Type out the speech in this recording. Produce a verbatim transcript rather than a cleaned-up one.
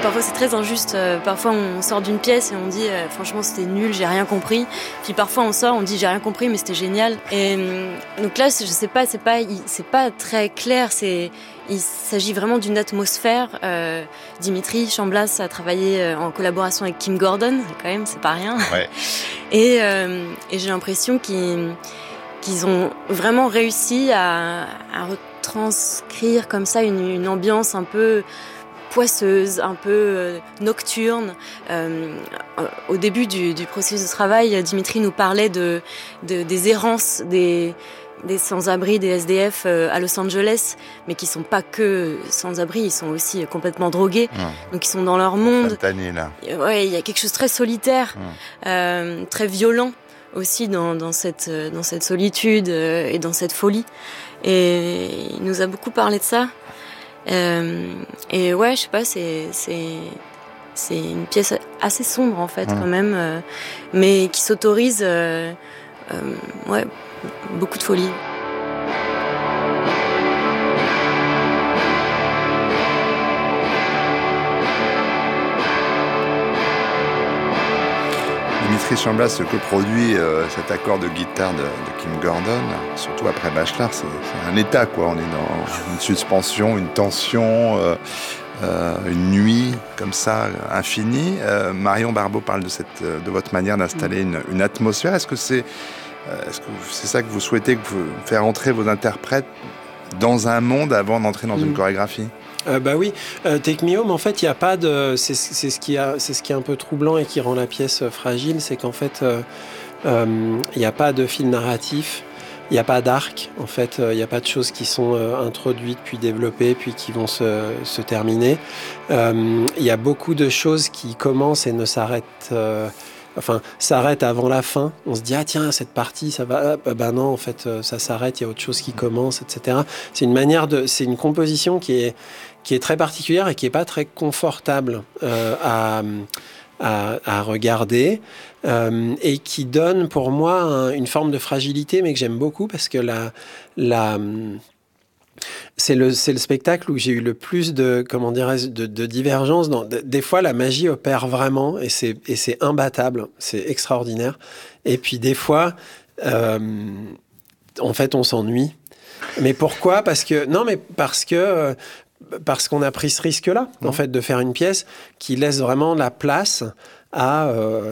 Parfois c'est très injuste, euh, parfois on sort d'une pièce et on dit euh, franchement c'était nul, j'ai rien compris. Puis parfois on sort, on dit j'ai rien compris mais c'était génial. Et euh, donc là je sais pas, c'est pas, c'est pas très clair, c'est, il s'agit vraiment d'une atmosphère. Euh, Dimitri Chamblas a travaillé euh, en collaboration avec Kim Gordon, quand même c'est pas rien. Ouais. Et, euh, et j'ai l'impression qu'ils, qu'ils ont vraiment réussi à, à retranscrire comme ça une, une ambiance un peu poisseuse, un peu euh, nocturne. Euh, au début du, du processus de travail, Dimitri nous parlait de, de, des errances des, des sans-abri, des S D F euh, à Los Angeles, mais qui sont pas que sans-abri, ils sont aussi complètement drogués. Mmh. Donc ils sont dans leur monde. Fantané, là. Ouais, il y a quelque chose de très solitaire, mmh. euh, très violent aussi dans, dans, cette, dans cette solitude euh, et dans cette folie. Et il nous a beaucoup parlé de ça. Euh, et ouais, je sais pas, c'est c'est c'est une pièce assez sombre en fait, mmh. quand même, euh, mais qui s'autorise, euh, euh, ouais, beaucoup de folie. Dimitri Chamblas coproduit euh, cet accord de guitare de, de Kim Gordon, surtout après Bachelard, c'est, c'est un état, quoi. On est dans une suspension, une tension, euh, euh, une nuit comme ça, infinie. Euh, Marion Barbeau parle de, cette, de votre manière d'installer une, une atmosphère. Est-ce que c'est, euh, est-ce que c'est ça que vous souhaitez, que vous, faire entrer vos interprètes dans un monde avant d'entrer dans mmh. une chorégraphie ? Euh, bah oui, euh, Take Me Home, en fait, il y a pas de, c'est, c'est ce qui a, c'est ce qui est un peu troublant et qui rend la pièce fragile, c'est qu'en fait, il euh, euh, n'y a pas de fil narratif, il n'y a pas d'arc, en fait, il euh, n'y a pas de choses qui sont euh, introduites puis développées puis qui vont se, se terminer. Il euh, y a beaucoup de choses qui commencent et ne s'arrêtent. Euh, Enfin, s'arrête avant la fin. On se dit ah tiens cette partie ça va. Ah, bah non en fait ça s'arrête. Il y a autre chose qui commence, et cetera. C'est une manière de, c'est une composition qui est qui est très particulière et qui est pas très confortable euh, à, à à regarder euh, et qui donne pour moi un, une forme de fragilité, mais que j'aime beaucoup parce que la la C'est le, c'est le spectacle où j'ai eu le plus de, comment dirais-je, de, de divergences. Dans, de, des fois, la magie opère vraiment et c'est, et c'est imbattable, c'est extraordinaire. Et puis des fois, euh, en fait, on s'ennuie. Mais pourquoi ? Parce que non, mais parce que parce qu'on a pris ce risque-là, mmh. en fait, de faire une pièce qui laisse vraiment la place à, euh,